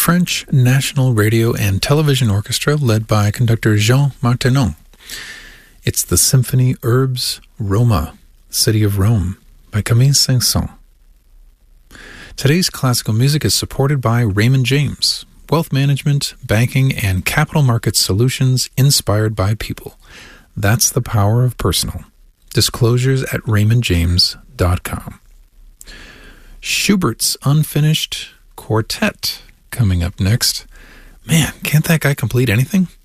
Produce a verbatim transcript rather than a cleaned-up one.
French National Radio and Television Orchestra, led by conductor Jean Martinon. It's the Symphony Herbes Roma, City of Rome, by Camille Saint-Saëns. Today's classical music is supported by Raymond James, wealth management, banking, and capital market solutions inspired by people. That's the power of personal. Disclosures at raymond james dot com. Schubert's Unfinished Quartet coming up next. Man, can't that guy complete anything?